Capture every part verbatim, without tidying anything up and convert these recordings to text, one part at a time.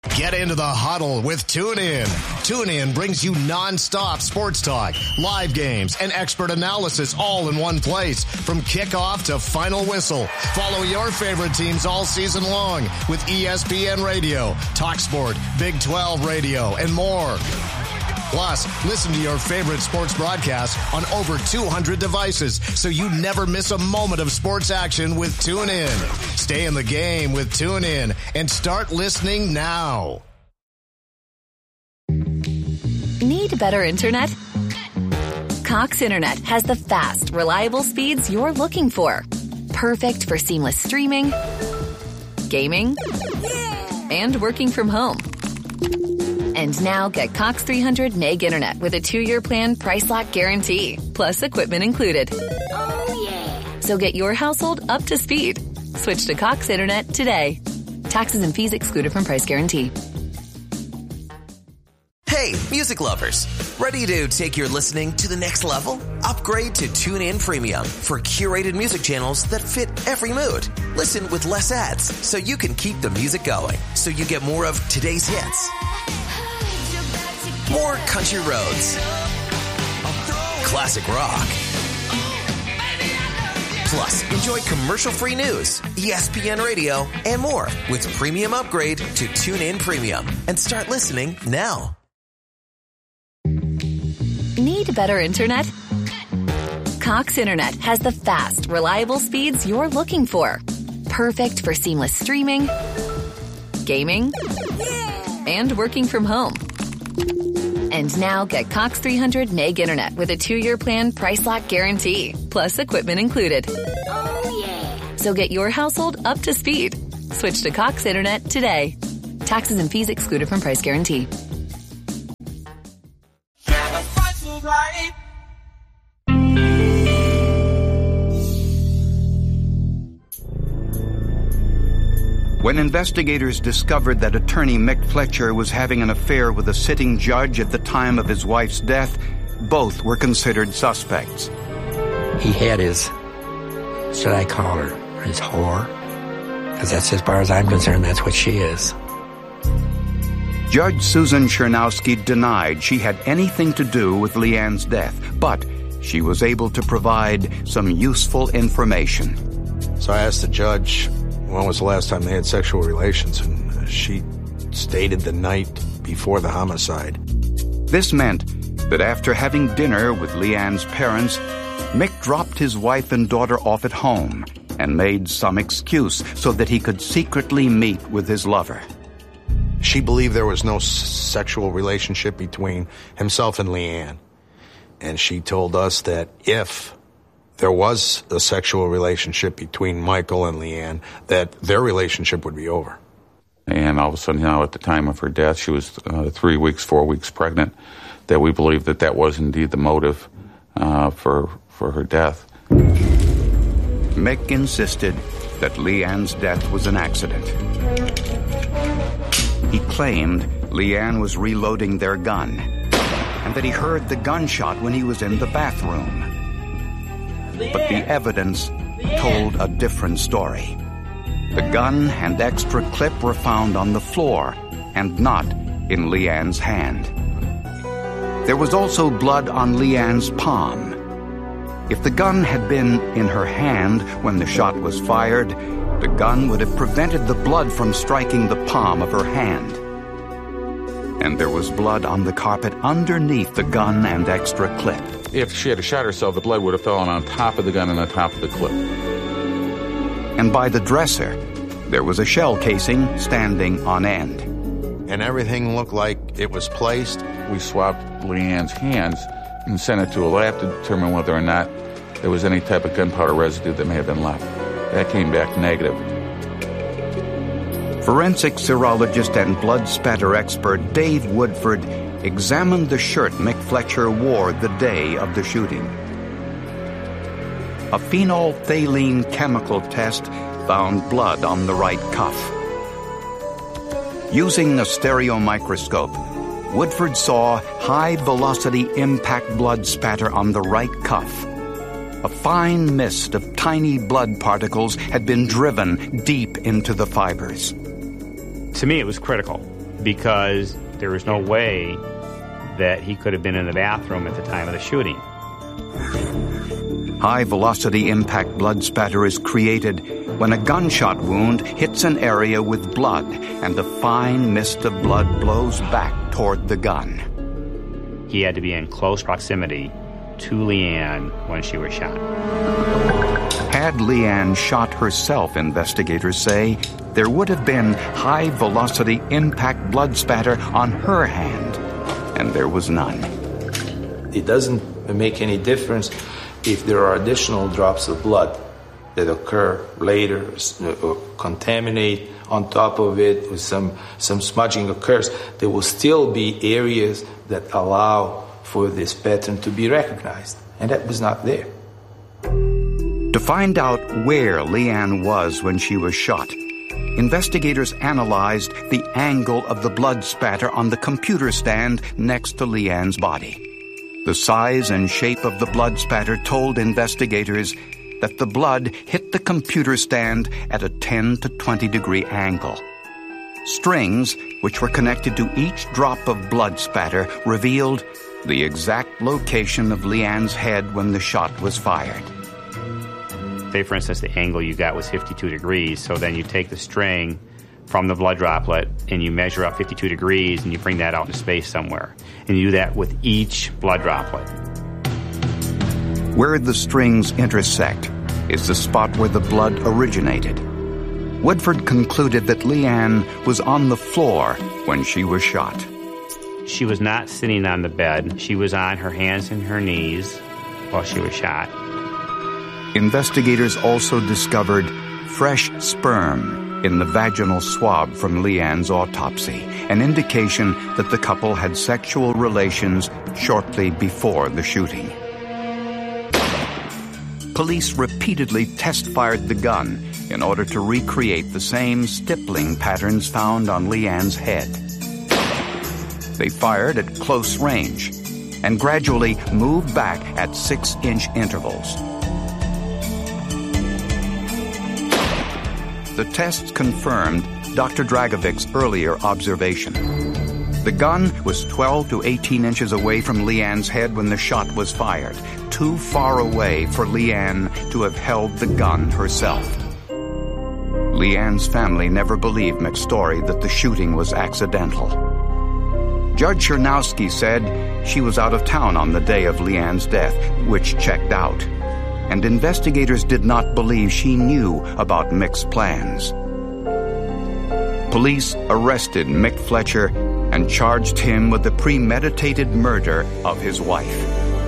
Get into the huddle with TuneIn. TuneIn brings you nonstop sports talk, live games, and expert analysis all in one place. From kickoff to final whistle, follow your favorite teams all season long with E S P N Radio, TalkSport, Big twelve Radio, and more. Plus, listen to your favorite sports broadcasts on over two hundred devices so you never miss a moment of sports action with TuneIn. Stay in the game with TuneIn and start listening now. Need better internet? Cox Internet has the fast, reliable speeds you're looking for. Perfect for seamless streaming, gaming, and working from home. And now get Cox three hundred meg internet with a two-year plan price lock guarantee, plus equipment included. Oh, yeah. So get your household up to speed. Switch to Cox Internet today. Taxes and fees excluded from price guarantee. Hey, music lovers. Ready to take your listening to the next level? Upgrade to TuneIn Premium for curated music channels that fit every mood. Listen with less ads so you can keep the music going. So you get more of today's hits. More country roads, classic rock, plus enjoy commercial-free news, E S P N Radio, and more with premium upgrade to TuneIn Premium. And start listening now. Need better internet? Cox Internet has the fast, reliable speeds you're looking for. Perfect for seamless streaming, gaming, and working from home. And now get Cox three hundred meg internet with a two-year plan price lock guarantee, plus equipment included. Oh, yeah. So get your household up to speed. Switch to Cox Internet today. Taxes and fees excluded from price guarantee. When investigators discovered that attorney Mick Fletcher was having an affair with a sitting judge at the time of his wife's death, both were considered suspects. He had his, should I call her, his whore? Because that's, as far as I'm concerned, that's what she is. Judge Susan Chernowski denied she had anything to do with Leanne's death, but she was able to provide some useful information. So I asked the judge, when was the last time they had sexual relations? And she stated the night before the homicide. This meant that after having dinner with Leanne's parents, Mick dropped his wife and daughter off at home and made some excuse so that he could secretly meet with his lover. She believed there was no s- sexual relationship between himself and Leanne. And she told us that if there was a sexual relationship between Michael and Leanne, that their relationship would be over. And all of a sudden, you know, at the time of her death, she was uh, three weeks, four weeks pregnant, that we believe that that was indeed the motive uh, for, for her death. Mick insisted that Leanne's death was an accident. He claimed Leanne was reloading their gun and that he heard the gunshot when he was in the bathroom. But the evidence told a different story. The gun and extra clip were found on the floor and not in Leanne's hand. There was also blood on Leanne's palm. If the gun had been in her hand when the shot was fired, the gun would have prevented the blood from striking the palm of her hand. And there was blood on the carpet underneath the gun and extra clip. If she had shot herself, the blood would have fallen on top of the gun and on top of the clip. And by the dresser, there was a shell casing standing on end. And everything looked like it was placed. We swabbed Leanne's hands and sent it to a lab to determine whether or not there was any type of gunpowder residue that may have been left. That came back negative. Forensic serologist and blood spatter expert Dave Woodford examined the shirt Mick Fletcher wore the day of the shooting. A phenolphthalein chemical test found blood on the right cuff. Using a stereo microscope, Woodford saw high-velocity impact blood spatter on the right cuff. A fine mist of tiny blood particles had been driven deep into the fibers. To me, it was critical. because there was no way that he could have been in the bathroom at the time of the shooting. High-velocity impact blood spatter is created when a gunshot wound hits an area with blood and a fine mist of blood blows back toward the gun. He had to be in close proximity to Leanne when she was shot. Had Leanne shot herself, investigators say, there would have been high-velocity impact blood spatter on her hand, and there was none. It doesn't make any difference if there are additional drops of blood that occur later or contaminate on top of it, or some, some smudging occurs. There will still be areas that allow for this pattern to be recognized, and that was not there. To find out where Leanne was when she was shot, investigators analyzed the angle of the blood spatter on the computer stand next to Leanne's body. The size and shape of the blood spatter told investigators that the blood hit the computer stand at a ten to twenty degree angle. Strings, which were connected to each drop of blood spatter, revealed the exact location of Leanne's head when the shot was fired. Say, for instance, the angle you got was fifty-two degrees, so then you take the string from the blood droplet and you measure up fifty-two degrees and you bring that out into space somewhere. And you do that with each blood droplet. Where the strings intersect is the spot where the blood originated. Woodford concluded that Leanne was on the floor when she was shot. She was not sitting on the bed. She was on her hands and her knees while she was shot. Investigators also discovered fresh sperm in the vaginal swab from Leanne's autopsy, an indication that the couple had sexual relations shortly before the shooting. Police repeatedly test-fired the gun in order to recreate the same stippling patterns found on Leanne's head. They fired at close range and gradually moved back at six-inch intervals. The tests confirmed Doctor Dragovic's earlier observation. The gun was twelve to eighteen inches away from Leanne's head when the shot was fired, too far away for Leanne to have held the gun herself. Leanne's family never believed Mick's story that the shooting was accidental. Judge Chernowski said she was out of town on the day of Leanne's death, which checked out, and investigators did not believe she knew about Mick's plans. Police arrested Mick Fletcher and charged him with the premeditated murder of his wife.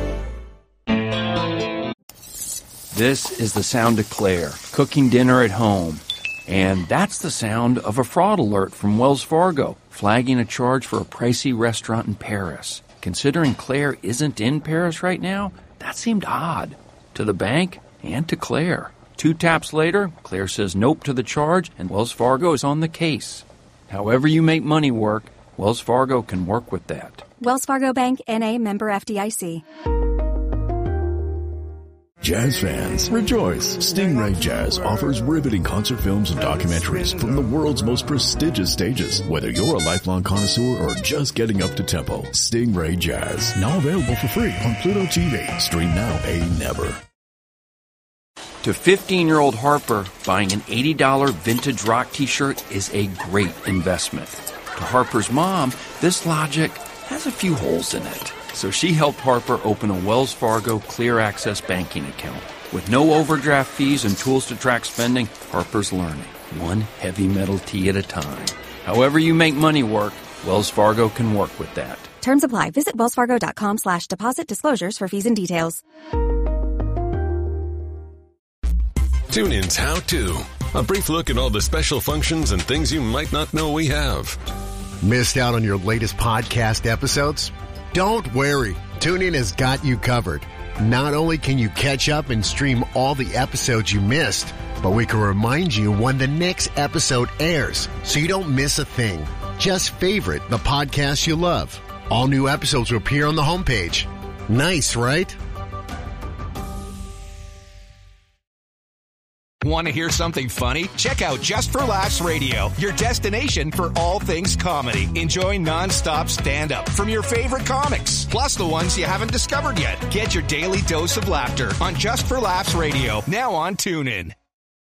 This is the sound of Claire, cooking dinner at home. And that's the sound of a fraud alert from Wells Fargo, flagging a charge for a pricey restaurant in Paris. Considering Claire isn't in Paris right now, that seemed odd. To the bank and to Claire. Two taps later, Claire says nope to the charge, and Wells Fargo is on the case. However you make money work, Wells Fargo can work with that. Wells Fargo Bank, N A, member F D I C. Jazz fans, rejoice! Stingray Jazz offers riveting concert films and documentaries from the world's most prestigious stages. Whether you're a lifelong connoisseur or just getting up to tempo, Stingray Jazz, now available for free on Pluto T V. Stream now, pay never. To fifteen-year-old Harper, buying an eighty dollars vintage rock t-shirt is a great investment. To Harper's mom, this logic has a few holes in it. So she helped Harper open a Wells Fargo Clear Access banking account. With no overdraft fees and tools to track spending, Harper's learning, one heavy metal tea at a time. However you make money work, Wells Fargo can work with that. Terms apply. Visit wellsfargo.com slash deposit disclosures for fees and details. TuneIn's How To. A brief look at all the special functions and things you might not know we have. Missed out on your latest podcast episodes? Don't worry. TuneIn has got you covered. Not only can you catch up and stream all the episodes you missed, but we can remind you when the next episode airs so you don't miss a thing. Just favorite the podcast you love. All new episodes will appear on the homepage. Nice, right? Want to hear something funny? Check out Just for Laughs Radio, your destination for all things comedy. Enjoy non-stop stand-up from your favorite comics, plus the ones you haven't discovered yet. Get your daily dose of laughter on Just for Laughs Radio, now on TuneIn.